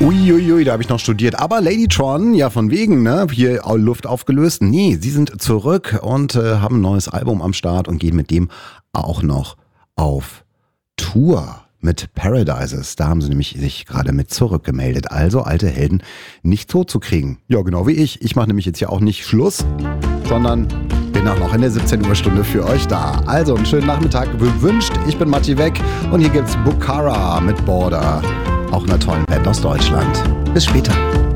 Uiuiui, da habe ich noch studiert. Aber Ladytron, ja von wegen, ne? Hier Luft aufgelöst. Nee, sie sind zurück und haben ein neues Album am Start und gehen mit dem auch noch auf Tour mit Paradises. Da haben sie nämlich sich gerade mit zurückgemeldet. Also alte Helden nicht tot zu kriegen. Ja, genau wie ich. Ich mache nämlich jetzt ja auch nicht Schluss, sondern bin auch noch in der 17 Uhr Stunde für euch da. Also einen schönen Nachmittag gewünscht. Ich bin Matti Weck und hier gibt's Bukhara mit Border. Auch einer tollen Band aus Deutschland. Bis später.